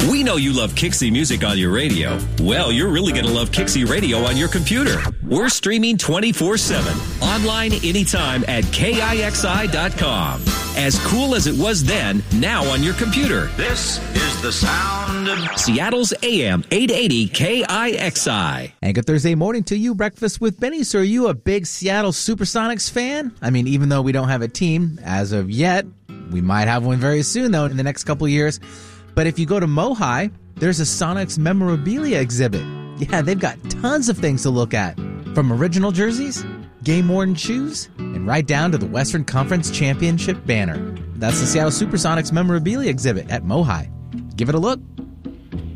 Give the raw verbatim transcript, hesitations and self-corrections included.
We know you love Kixie music on your radio. Well, you're really going to love Kixie radio on your computer. We're streaming twenty-four seven, online anytime at K I X I dot com. As cool as it was then, now on your computer. This is the sound of Seattle's A M eight eighty K I X I. And good Thursday morning to you, Breakfast with Benny. So are you a big Seattle Supersonics fan? I mean, even though we don't have a team as of yet, we might have one very soon, though, in the next couple of years. But if you go to Mohi, there's a Sonics memorabilia exhibit. Yeah, they've got tons of things to look at, from original jerseys, game-worn shoes, and right down to the Western Conference Championship banner. That's the Seattle Supersonics memorabilia exhibit at Mohi. Give it a look.